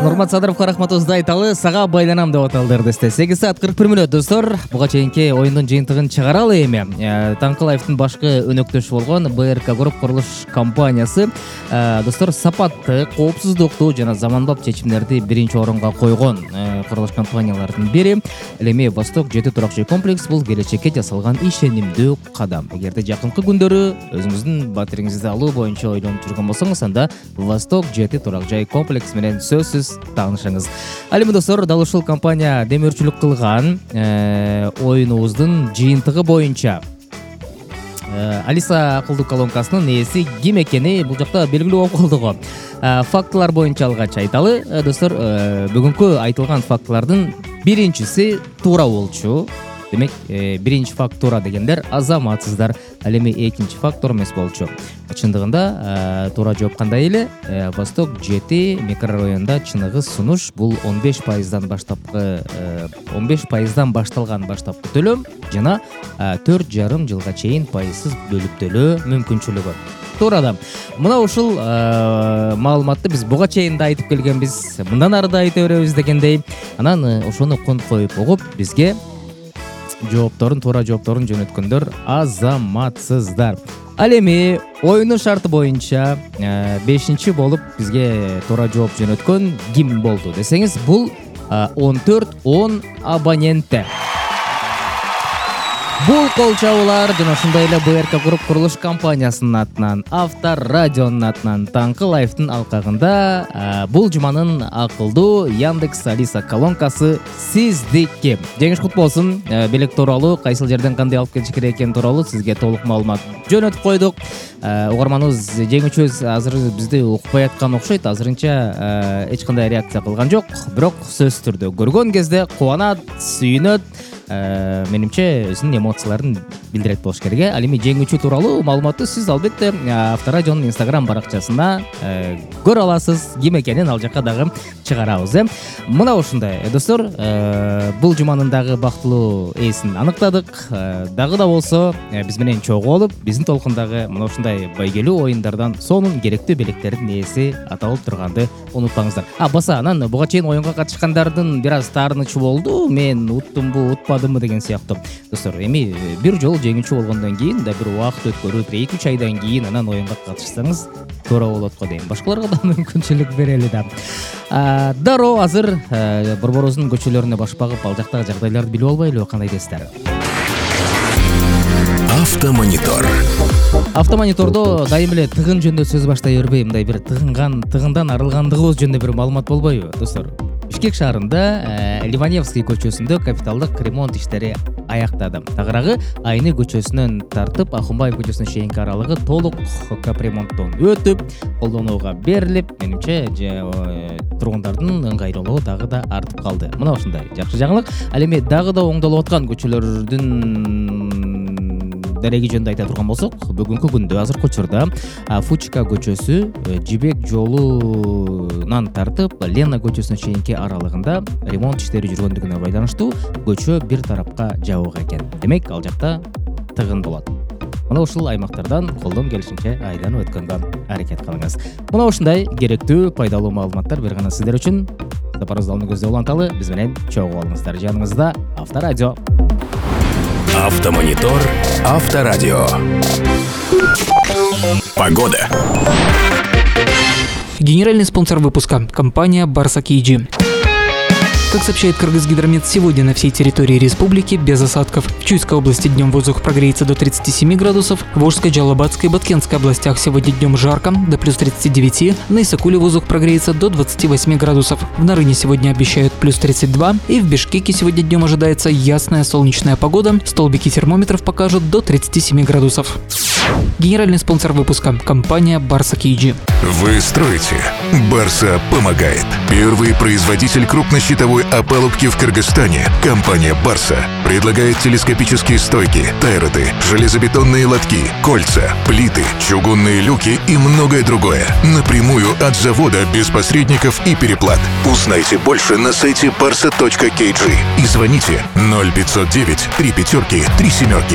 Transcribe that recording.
Нурмат Садыровго рахматыбызды айталы, сага байланам деп аталдыр десте. 8 саат 41 мүнөт достор. Буга чейинки оюндун жыйынтыгын чыгаралы эми. Таңкылаевдин башкы өнөктөшү болгон БРК Груп курулуш компаниясы достор сапатты, коопсуздукту жана заманбап чечимдерди биринчи орунга койгон курулуш компаниялардын бири. Эми Восток 7 турак жай комплекс бул келечекке жасалган ишенимдүү кадам. Эгерде жакынкы күндөрү өзүңүздүн батириңизди алуу боюнча ойлонуп жүргөн болсоңуз, анда Восток 7 турак жай комплекс менен сөзсүз таанышыңыз. Ал эми достор, дал ушул компания демөөрчүлүк кылган оюнубуздун жыйынтыгы боюнча Алиса акылдуу колонкасынын ээси ким экени бул жакта белгилүү болуп калды го. Фактылар боюнча алгач айталы достор, бүгүнкү айтылган фактылардын биринчиси туура болчу. Демек, биринчи факт туура дегендер азаматсыздар. Ал эми экинчи факт туура эмес болчу. Чындыгында туура жооп кандай эле? Восток 7 микрорайонунда чыныгы сунуш бул 15%дан башталган баштапкы төлөм жана 4,5 жылга чейин пайызсыз бөлүп төлөө мүмкүнчүлүгү. Туура да. Мына ушул маалыматты биз буга чейин да айтып келгенбиз, мындан ары да айта беребиз дегендей. Анан ошону кон коюп угуп, бизге туура жоопторун жөнөткөндөр азаматсыздар. Ал эми оюндун шарты боюнча 5-чи болуп бизге туура жооп жөнөткөн ким болду десеңиз, бул 14-10 абоненттер. Бул кол чабуулар жана ошондой эле БРК Груп курулуш компаниясынын атынан, Авторадионун атынан Таңкылаевдин алкагында бул жуманын акылдуу Яндекс Алиса колонкасы сиздики. Жеңиш кут болсун. Белек тууралуу, кайсыл жерден кандай алып келиш керек экени тууралуу сизге толук маалымат жөнөтүп койдук. Угарманыбыз, жеңүүчүбүз азыр бизди укпай аткан окшойт. Азырынча эч кандай реакция кылган жок, бирок сөзсүз түрдө көргөн кезде кубанат, сүйүнөт. Менимче өзүнүн эмоцияларын билдирет болуш керек. Ал эми жеңүүчү тууралуу маалыматты сиз албетте Авторадионун Instagram баракчасына көрө аласыз. Ким экенин ал жакка дагы чыгарабыз. Мына ушундай достор, бул жуманын дагы бактылуу ээсин аныктадык. Дагы да болсо биз менен чогуу болуп, биздин толкундагы мына ушундай байгелүү оюндардан сонун керектүү белектердин ээси аталып турганды унутпаңыздар. Баса анан буга чейин оюнга катышкандардын бир аз таарынычы болду. Мен уттумбу, утпадымбы деген сыяктуу. Достор, эми бир жолу жеңүүчү болгондон кийин да бир убакыт өткөрүп, 2-3 айдан кийин анан оюнга катышсаңыз туура болот го дейм. Башкаларга да мүмкүнчүлүк берели да. Дароо азыр борборубуздун көчөлөрүнө баш багып, ал жактагы жагдайларды билип албайлыбы, кандай десиздер? Автомонитор. Автомонитордо дайым эле тыгын жөнүндө сөз баштай бербей, мындай бир тыгындан арылгандыгыбыз жөнүндө бир маалымат болбойбу, достор? Бишкек шаарында Ливаневский көчөсүндө капиталдык ремонт иштери аяктады. Тагыраагы Айны көчөсүнөн тартып Ахунбаев көчөсүнө чейинки аралыгы толук капремонттон өтүп, колдонууга берилип, менимче тургундардын ыңгайлуулугу дагы да артып калды. Мына ушундай жакшы жаңылык. Ал эми дагы да оңдолуп аткан көчөлөрдүн дареги жөнүндө айта турган болсок, бүгүнкү күндө азыркы учурда Фучка көчөсү Жибек жолунан тартып Лена көчөсүнө чейинки аралыгында ремонт иштери жүргөндүгүнө байланыштуу көчө бир тарапка жабык экен. Демек, ал жакта тыгын болот. Мына ушул аймактардан колдон келишинче айланып өткөнгө аракет кылыңыз. Мына ушундай керектүү, пайдалуу маалыматтар бир гана сиздер үчүн. Сапарыңызды алууну көздөп уланталы, биз менен чогуу болуңуздар. Жаныңызда Авторадио. Автомонитор, Авторадио. Погода. Генеральный спонсор выпуска – компания Барса Кейджи. Как сообщает Кыргызгидромет, сегодня на всей территории республики без осадков. В Чуйской области днем воздух прогреется до 37 градусов, в Волжской, Джалабадской и Баткенской областях сегодня днем жарко, до плюс 39, на Исакуле воздух прогреется до 28 градусов. В Нарыне сегодня обещают плюс 32, и в Бишкеке сегодня днем ожидается ясная солнечная погода, столбики термометров покажут до 37 градусов. Генеральный спонсор выпуска – компания Барса Кейджи. Вы строите, Барса помогает. Первый производитель крупнощитовой опалубки в Кыргызстане, компания Барса, предлагает телескопические стойки, тайроты, железобетонные лотки, кольца, плиты, чугунные люки и многое другое. Напрямую от завода, без посредников и переплат. Узнайте больше на сайте barsa.kg и звоните 0509 3 5 3 7.